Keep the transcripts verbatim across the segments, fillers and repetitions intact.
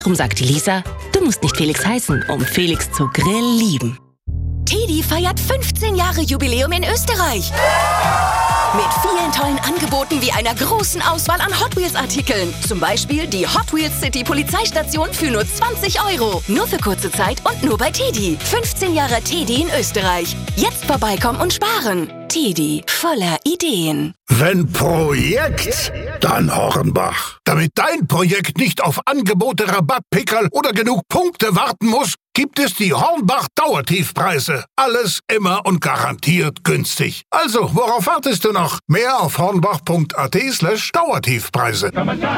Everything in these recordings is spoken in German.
Drum sagt die Lisa, du musst nicht Felix heißen, um Felix zu Grill lieben. Teddy feiert fünfzehn Jahre Jubiläum in Österreich. Mit vielen tollen Angeboten wie einer großen Auswahl an Hot Wheels Artikeln. Zum Beispiel die Hot Wheels City Polizeistation für nur zwanzig Euro. Nur für kurze Zeit und nur bei Teddy. fünfzehn Jahre Teddy in Österreich. Jetzt vorbeikommen und sparen. Teddy, voller Ideen. Wenn Projekt, dann Hornbach. Damit dein Projekt nicht auf Angebote, Rabattpickerl oder genug Punkte warten muss, gibt es die Hornbach Dauertiefpreise. Alles immer und garantiert günstig. Also, worauf wartest du noch? Mehr auf hornbach.at slash Dauertiefpreise.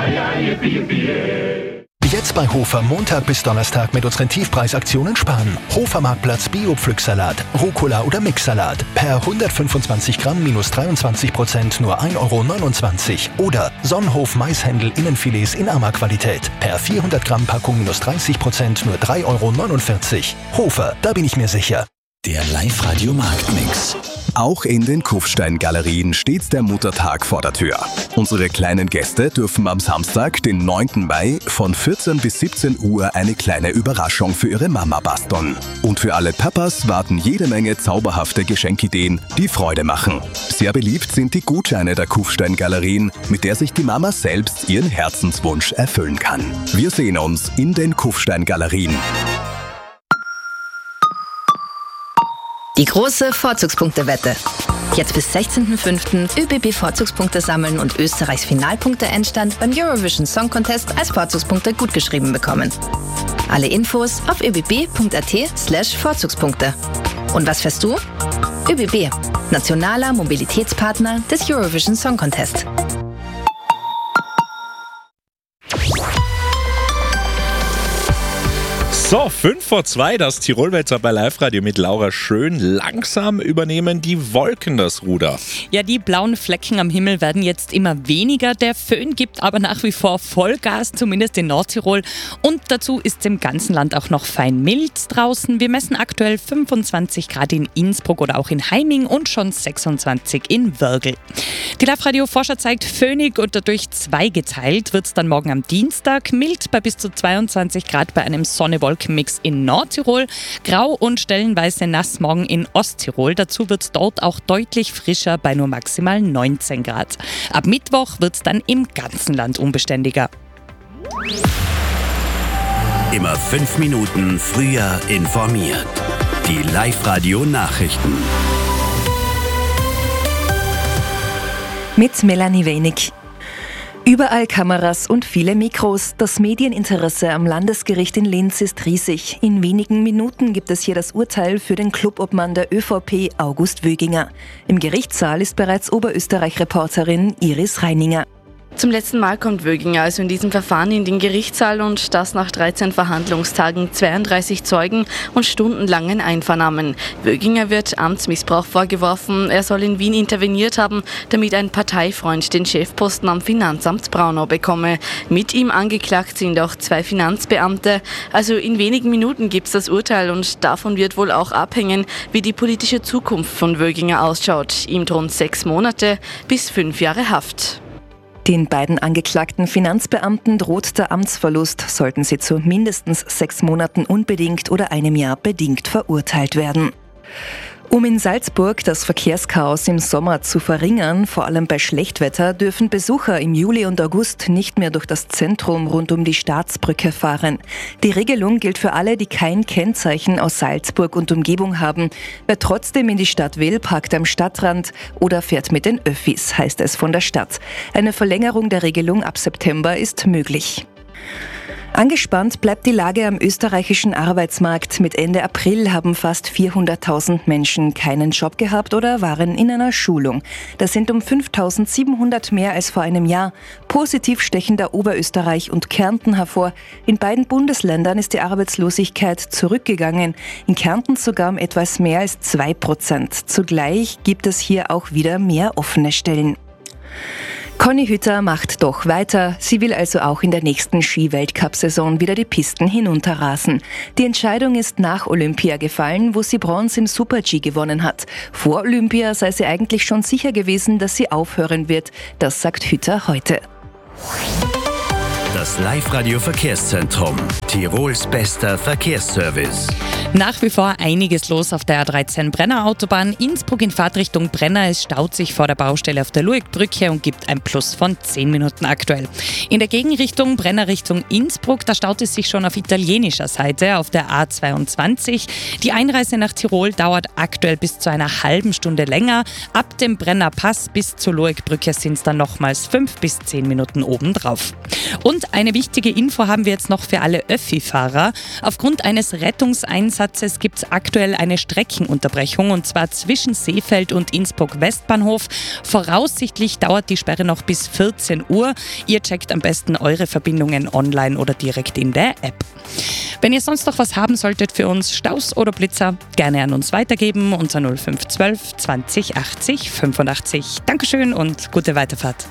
Jetzt bei Hofer Montag bis Donnerstag mit unseren Tiefpreisaktionen sparen. Hofer Marktplatz Bio-Pflücksalat, Rucola oder Mixsalat. Per hundertfünfundzwanzig Gramm minus dreiundzwanzig Prozent nur ein Euro neunundzwanzig. Oder Sonnenhof Maishändel Innenfilets in Arma-Qualität. Per vierhundert Gramm Packung minus dreißig Prozent nur drei Euro neunundvierzig. Hofer, da bin ich mir sicher. Der Live-Radio-Marktmix. Auch in den Kufstein-Galerien steht der Muttertag vor der Tür. Unsere kleinen Gäste dürfen am Samstag, den neunten Mai, von vierzehn bis siebzehn Uhr eine kleine Überraschung für ihre Mama basteln. Und für alle Papas warten jede Menge zauberhafte Geschenkideen, die Freude machen. Sehr beliebt sind die Gutscheine der Kufstein-Galerien, mit der sich die Mama selbst ihren Herzenswunsch erfüllen kann. Wir sehen uns in den Kufstein-Galerien. Die große Vorzugspunktewette. Jetzt bis sechzehnten fünften ÖBB Vorzugspunkte sammeln und Österreichs Finalpunkte-Endstand beim Eurovision Song Contest als Vorzugspunkte gutgeschrieben bekommen. Alle Infos auf öbb.at slash Vorzugspunkte. Und was fährst du? ÖBB, nationaler Mobilitätspartner des Eurovision Song Contest. So, fünf vor zwei, das Tirolwälzer bei Live-Radio mit Laura Schön. Langsam übernehmen die Wolken das Ruder. Ja, die blauen Flecken am Himmel werden jetzt immer weniger. Der Föhn gibt aber nach wie vor Vollgas, zumindest in Nordtirol. Und dazu ist es im ganzen Land auch noch fein mild draußen. Wir messen aktuell fünfundzwanzig Grad in Innsbruck oder auch in Heiming und schon sechsundzwanzig in Wörgl. Die Live-Radio-Forscher zeigt föhnig und dadurch zweigeteilt wird es dann morgen am Dienstag. Mild bei bis zu zweiundzwanzig Grad bei einem Sonne-Wolken Mix in Nordtirol, grau und stellenweise nass morgen in Osttirol. Dazu wird es dort auch deutlich frischer bei nur maximal neunzehn Grad. Ab Mittwoch wird es dann im ganzen Land unbeständiger. Immer fünf Minuten früher informiert. Die Live-Radio-Nachrichten. Mit Melanie Wenig. Überall Kameras und viele Mikros. Das Medieninteresse am Landesgericht in Linz ist riesig. In wenigen Minuten gibt es hier das Urteil für den Clubobmann der ÖVP, August Wöginger. Im Gerichtssaal ist bereits Oberösterreich-Reporterin Iris Reininger. Zum letzten Mal kommt Wöginger also in diesem Verfahren in den Gerichtssaal und das nach dreizehn Verhandlungstagen, zweiunddreißig Zeugen und stundenlangen Einvernahmen. Wöginger wird Amtsmissbrauch vorgeworfen. Er soll in Wien interveniert haben, damit ein Parteifreund den Chefposten am Finanzamt Braunau bekomme. Mit ihm angeklagt sind auch zwei Finanzbeamte. Also in wenigen Minuten gibt es das Urteil und davon wird wohl auch abhängen, wie die politische Zukunft von Wöginger ausschaut. Ihm drohen sechs Monate bis fünf Jahre Haft. Den beiden angeklagten Finanzbeamten droht der Amtsverlust, sollten sie zu mindestens sechs Monaten unbedingt oder einem Jahr bedingt verurteilt werden. Um in Salzburg das Verkehrschaos im Sommer zu verringern, vor allem bei Schlechtwetter, dürfen Besucher im Juli und August nicht mehr durch das Zentrum rund um die Staatsbrücke fahren. Die Regelung gilt für alle, die kein Kennzeichen aus Salzburg und Umgebung haben. Wer trotzdem in die Stadt will, parkt am Stadtrand oder fährt mit den Öffis, heißt es von der Stadt. Eine Verlängerung der Regelung ab September ist möglich. Angespannt bleibt die Lage am österreichischen Arbeitsmarkt. Mit Ende April haben fast vierhunderttausend Menschen keinen Job gehabt oder waren in einer Schulung. Das sind um fünftausendsiebenhundert mehr als vor einem Jahr. Positiv stechen da Oberösterreich und Kärnten hervor. In beiden Bundesländern ist die Arbeitslosigkeit zurückgegangen. In Kärnten sogar um etwas mehr als zwei Prozent. Zugleich gibt es hier auch wieder mehr offene Stellen. Conny Hütter macht doch weiter. Sie will also auch in der nächsten Ski-Weltcup-Saison wieder die Pisten hinunterrasen. Die Entscheidung ist nach Olympia gefallen, wo sie Bronze im Super-G gewonnen hat. Vor Olympia sei sie eigentlich schon sicher gewesen, dass sie aufhören wird. Das sagt Hütter heute. Das Live-Radio-Verkehrszentrum. Tirols bester Verkehrsservice. Nach wie vor einiges los auf der A dreizehn Brenner Autobahn. Innsbruck in Fahrtrichtung Brenner. Es staut sich vor der Baustelle auf der Luegbrücke und gibt ein Plus von zehn Minuten aktuell. In der Gegenrichtung Brenner Richtung Innsbruck, da staut es sich schon auf italienischer Seite auf der A zweiundzwanzig. Die Einreise nach Tirol dauert aktuell bis zu einer halben Stunde länger. Ab dem Brenner Pass bis zur Luegbrücke sind es dann nochmals fünf bis zehn Minuten obendrauf. Und eine wichtige Info haben wir jetzt noch für alle Öffi-Fahrer. Aufgrund eines Rettungseinsatzes gibt es aktuell eine Streckenunterbrechung und zwar zwischen Seefeld und Innsbruck Westbahnhof. Voraussichtlich dauert die Sperre noch bis vierzehn Uhr. Ihr checkt am besten eure Verbindungen online oder direkt in der App. Wenn ihr sonst noch was haben solltet für uns, Staus oder Blitzer, gerne an uns weitergeben unter null fünf eins zwei zwanzig achtzig fünfundachtzig. Dankeschön und gute Weiterfahrt.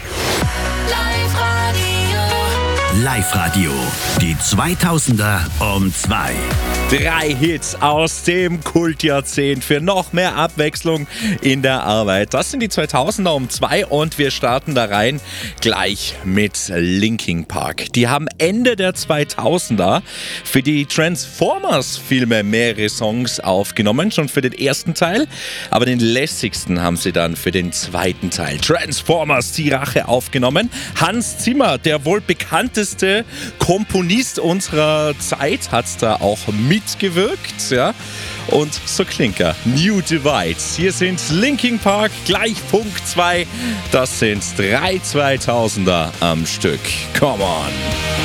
Live-Radio, die zweitausender um zwei. Drei Hits aus dem Kultjahrzehnt für noch mehr Abwechslung in der Arbeit. Das sind die zweitausender um zwei und wir starten da rein gleich mit Linkin Park. Die haben Ende der zweitausender für die Transformers-Filme mehrere Songs aufgenommen, schon für den ersten Teil, aber den lässigsten haben sie dann für den zweiten Teil. Transformers, die Rache aufgenommen. Hans Zimmer, der wohl bekannteste Komponist unserer Zeit, hat da auch mitgewirkt, ja. Und so klingt er. New Divides. Hier sind Linkin Park, gleich Punkt zwei. Das sind drei zweitausender am Stück. Come on!